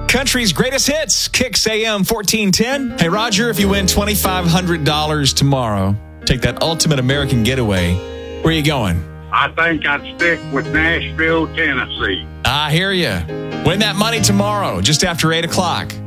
Country's greatest hits, Kicks AM 1410. Hey, Roger, if you win $2,500 tomorrow, take that ultimate American getaway, where are you going? I think I'd stick with Nashville, Tennessee. I hear you. Win that money tomorrow, just after 8 o'clock.